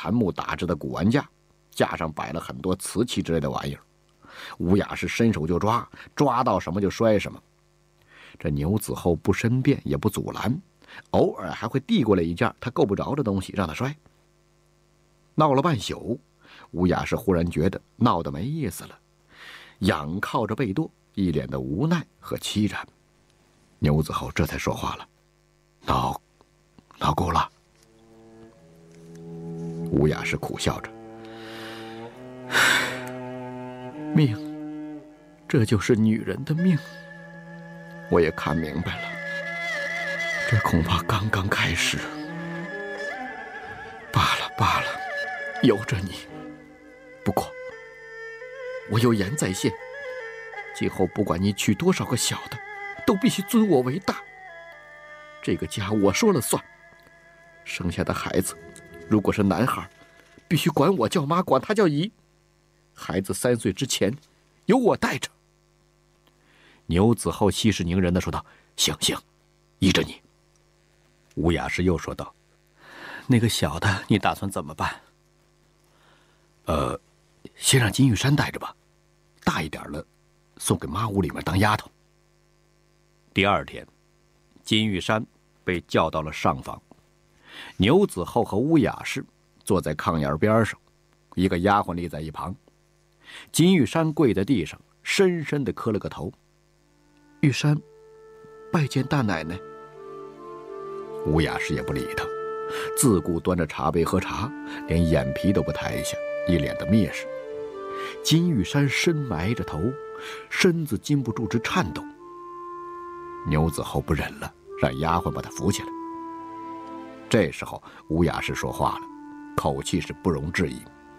檀木打制的古玩架，架上摆了很多瓷器之类的玩意儿。吴雅是伸手就抓，抓到什么就摔什么。这牛子厚不申辩也不阻拦，偶尔还会递过来一件他够不着的东西让他摔。闹了半宿，吴雅是忽然觉得闹得没意思了，仰靠着背垛，一脸的无奈和凄然。牛子厚这才说话了：“闹够了。”吴雅是苦笑着：“命，这就是女人的命。我也看明白了，这恐怕刚刚开始。罢了，由着你。不过，我有言在先，今后不管你娶多少个小的，都必须尊我为大。这个家我说了算，生下的孩子，如果是男孩，必须管我叫妈，管他叫姨。孩子3岁之前，由我带着。”牛子厚息事宁人地说道：“行，依着你。”吴雅士又说道：“那个小的，你打算怎么办？”先让金玉山带着吧，大一点了，送给妈屋里面当丫头。第二天，金玉山被叫到了上房，牛子厚和乌雅士坐在炕沿边上，一个丫鬟立在一旁。金玉山跪在地上，深深地磕了个头：“玉山，拜见大奶奶。”乌雅士也不理他，自顾端着茶杯喝茶，连眼皮都不抬一下，一脸的蔑视。金玉山深埋着头，身子禁不住直颤抖。牛子厚不忍了，让丫鬟把他扶起来。这时候乌雅士说话了，口气是不容置疑：“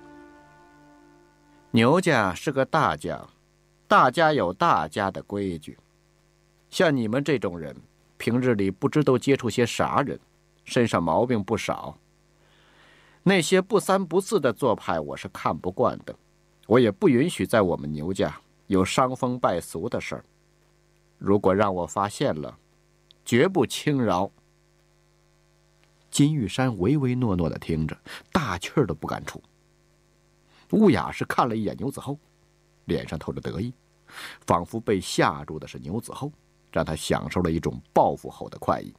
牛家是个大家，大家有大家的规矩。像你们这种人，平日里不知都接触些啥人，身上毛病不少。那些不三不四的做派，我是看不惯的。我也不允许在我们牛家有伤风败俗的事儿。如果让我发现了，绝不轻饶。”金玉山唯唯诺诺地听着，大气儿都不敢出。乌雅是看了一眼牛子厚，脸上透着得意，仿佛被吓住的是牛子厚，让他享受了一种报复后的快意。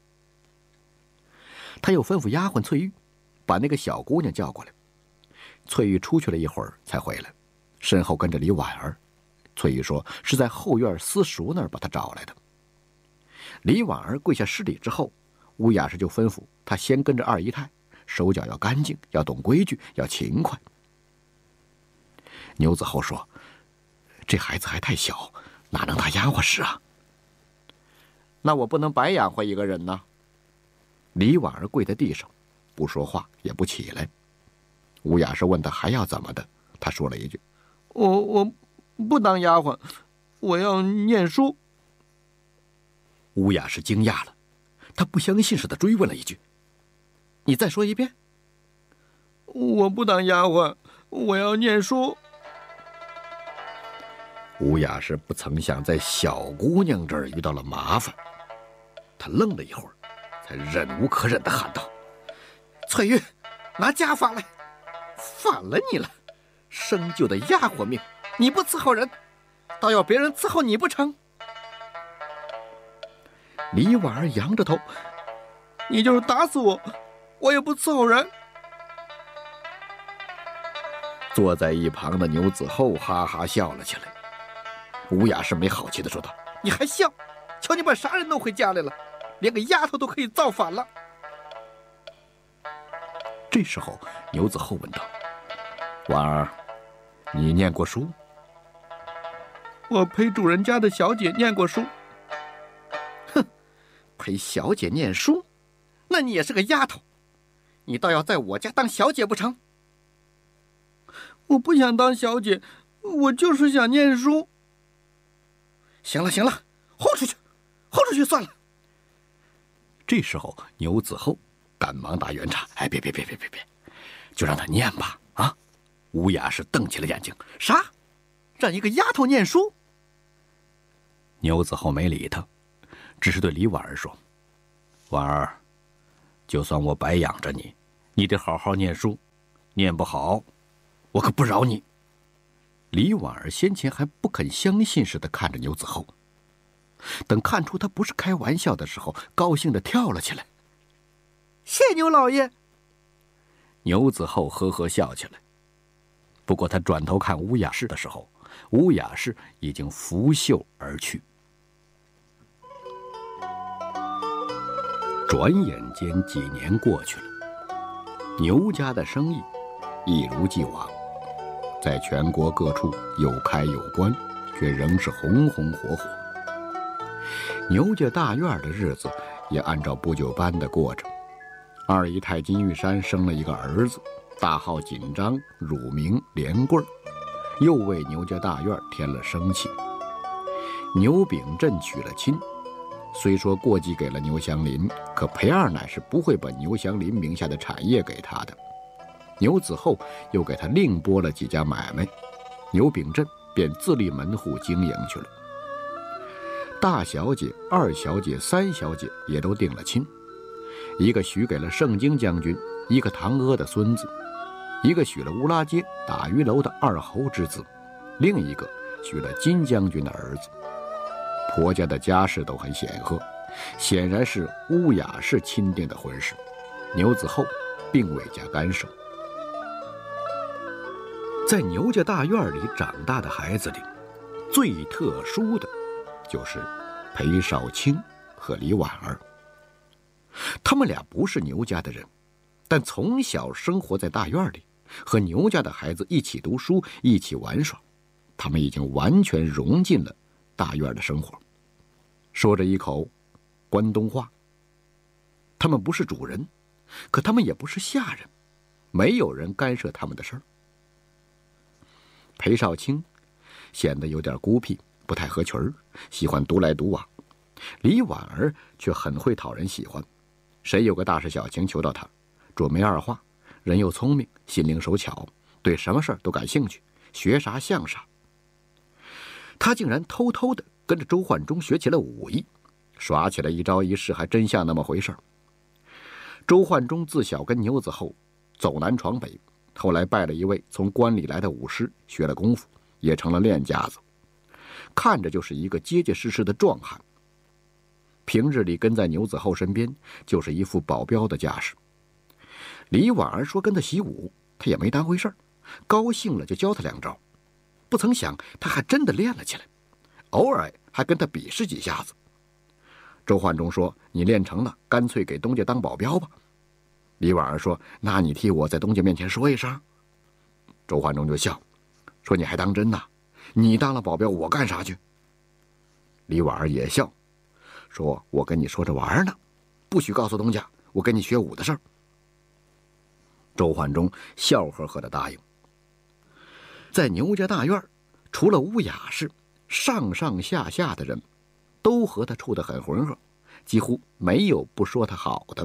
他又吩咐丫鬟翠玉把那个小姑娘叫过来。翠玉出去了一会儿才回来，身后跟着李婉儿。翠玉说是在后院私塾那儿把她找来的。李婉儿跪下施礼之后，乌雅士就吩咐她先跟着二姨太，手脚要干净，要懂规矩，要勤快。牛子厚说：“这孩子还太小，哪能当丫鬟使啊？”“那我不能白养活一个人呢。”李婉儿跪在地上，不说话也不起来。乌雅士问他还要怎么的，他说了一句：“我不当丫鬟，我要念书。”乌雅士惊讶了，他不相信似的追问了一句：“你再说一遍。”“我不当丫鬟，我要念书。”乌雅士不曾想在小姑娘这儿遇到了麻烦，他愣了一会儿，才忍无可忍地喊道：“翠玉，拿家法来！反了你了！生就的丫鬟命，你不伺候人，倒要别人伺候你不成？”李婉儿扬着头：“你就是打死我，我也不伺候人。”坐在一旁的牛子厚哈哈笑了起来。乌雅士没好气地说道：“你还笑？瞧你把啥人弄回家来了，连个丫头都可以造反了。”这时候牛子厚问道：“婉儿，你念过书？”“我陪主人家的小姐念过书。”“哼，陪小姐念书，那你也是个丫头，你倒要在我家当小姐不成？”“我不想当小姐，我就是想念书。”“行了，轰出去算了。”这时候牛子厚赶忙打圆场：“哎，别，就让他念吧。”啊！乌雅士瞪起了眼睛：“啥？让一个丫头念书？”牛子厚没理他，只是对李婉儿说：“婉儿，就算我白养着你，你得好好念书， 念不好，我可不饶你。”李婉儿先前还不肯相信似的看着牛子厚，等看出他不是开玩笑的时候，高兴地跳了起来。“谢牛老爷！”牛子厚呵呵笑起来。不过他转头看乌雅氏的时候，乌雅氏已经拂袖而去。转眼间几年过去了，牛家的生意一如既往，在全国各处有开有关，却仍是红红火火。牛家大院的日子也按照不久般的过着。二姨太金玉山生了一个儿子，大号紧张，乳名连贵儿，又为牛家大院添了生气。牛秉镇娶了亲，虽说过继给了牛祥林，可裴二奶是不会把牛祥林名下的产业给他的。牛子厚又给他另拨了几家买卖，牛秉镇便自立门户经营去了。大小姐、二小姐、三小姐也都定了亲，一个许给了盛京将军，一个唐阿的孙子，一个许了乌拉街打鱼楼的二侯之子，另一个许了金将军的儿子。婆家的家世都很显赫，显然是乌雅氏钦定的婚事，牛子厚并未加干涉。在牛家大院里长大的孩子里，最特殊的就是裴少卿和李婉儿。他们俩不是牛家的人，但从小生活在大院里，和牛家的孩子一起读书，一起玩耍，他们已经完全融进了大院的生活，说着一口关东话。他们不是主人，可他们也不是下人，没有人干涉他们的事儿。裴少卿显得有点孤僻，不太合群儿，喜欢独来独往。李婉儿却很会讨人喜欢，谁有个大事小情求到她，准没二话，人又聪明，心灵手巧，对什么事儿都感兴趣，学啥像啥。她竟然偷偷的跟着周焕中学起了武艺，耍起来一招一式还真像那么回事儿。周焕中自小跟牛子厚走南闯北，后来拜了一位从关里来的武师，学了功夫，也成了练家子，看着就是一个结结实实的壮汉。平日里跟在牛子厚身边，就是一副保镖的架势。李婉儿说跟他习武，他也没当回事儿，高兴了就教他两招。不曾想他还真的练了起来，偶尔还跟他比试几下子。周焕中说：“你练成了，干脆给东家当保镖吧。”李婉儿说：“那你替我在东家面前说一声。”周焕中就笑，说：“你还当真呐？你当了保镖，我干啥去？”李婉儿也笑，说：“我跟你说着玩呢，不许告诉东家我跟你学武的事儿。”周焕中笑呵呵的答应。在牛家大院，除了乌雅氏，上上下下的人都和他处得很浑和，几乎没有不说他好的。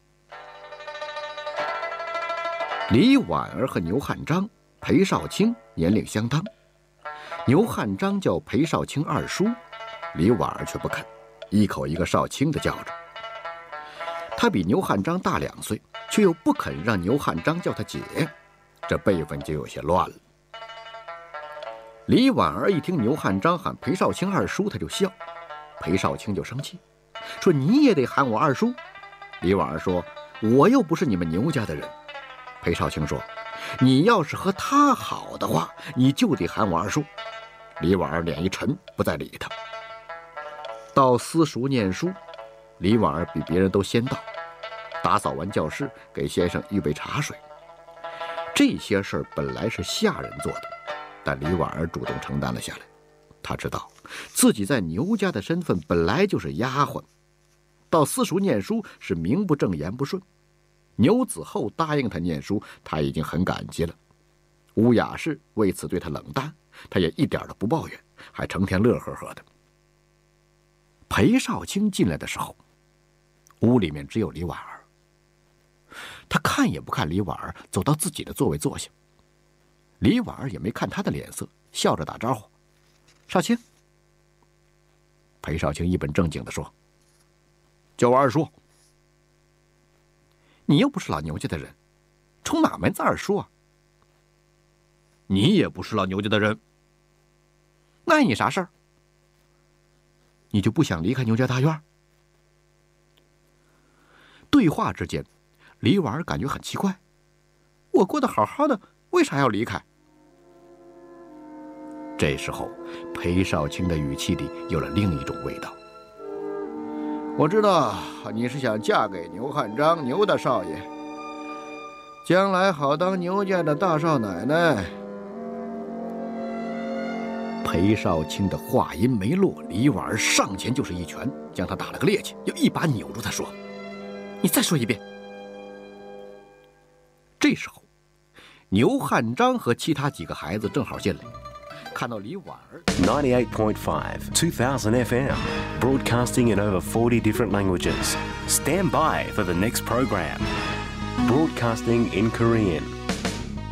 李婉儿和牛汉章、裴少卿年龄相当，牛汉章叫裴少卿二叔，李婉儿却不肯，一口一个少卿的叫着。他比牛汉章大2岁，却又不肯让牛汉章叫他姐，这辈分就有些乱了。李婉儿一听牛汉章喊裴少卿二叔，他就笑，裴少卿就生气，说：“你也得喊我二叔。”李婉儿说：“我又不是你们牛家的人。”裴少卿说：“你要是和他好的话，你就得喊我二叔。”李婉儿脸一沉，不再理他。到私塾念书，李婉儿比别人都先到，打扫完教室，给先生预备茶水。这些事儿本来是下人做的，但李婉儿主动承担了下来。她知道自己在牛家的身份本来就是丫鬟，到私塾念书是名不正言不顺。牛子厚答应他念书，他已经很感激了。乌雅氏为此对他冷淡，他也一点都不抱怨，还成天乐呵呵的。裴少卿进来的时候，屋里面只有李婉儿。他看也不看李婉儿，走到自己的座位坐下。李婉儿也没看他的脸色，笑着打招呼：“少卿。”裴少卿一本正经地说：“叫我二叔。”“你又不是老牛家的人， 冲哪门子而说？你也不是老牛家的人，那你啥事儿？你就不想离开牛家大院？对话之间，李婉儿感觉很奇怪，我过得好好的，为啥要离开？这时候，裴少卿的语气里有了另一种味道。我知道你是想嫁给牛汉章，牛大少爷，将来好当牛家的大少奶奶。裴少卿的话音没落，李婉儿上前就是一拳，将他打了个趔趄，又一把扭住他说：“你再说一遍。”这时候，牛汉章和其他几个孩子正好进来，看到李婉儿。 98.5 2000 FM, broadcasting in over 40 different languages. Stand by for the next program. Broadcasting in Korean.